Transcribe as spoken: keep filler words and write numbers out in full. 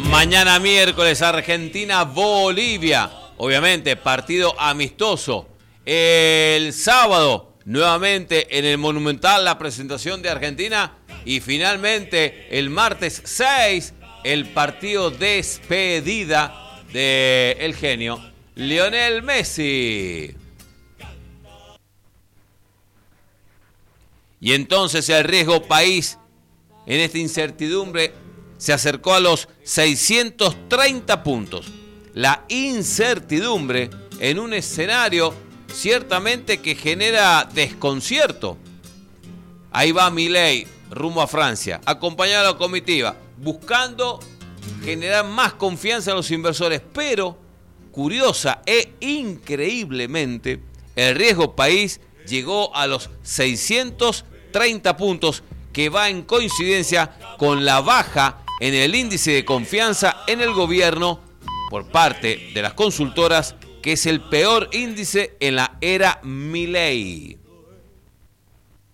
Mañana miércoles, Argentina-Bolivia. Obviamente, partido amistoso. El sábado, nuevamente en el Monumental, la presentación de Argentina. Y finalmente, el martes seis, el partido despedida del genio Lionel Messi. Y entonces el riesgo país en esta incertidumbre se acercó a los seiscientos treinta puntos. La incertidumbre en un escenario ciertamente que genera desconcierto. Ahí va Milei rumbo a Francia, acompañado a la comitiva, buscando generar más confianza en los inversores, pero curiosa e increíblemente, el riesgo país llegó a los seiscientos treinta puntos, que va en coincidencia con la baja en el índice de confianza en el gobierno por parte de las consultoras, que es el peor índice en la era Milei.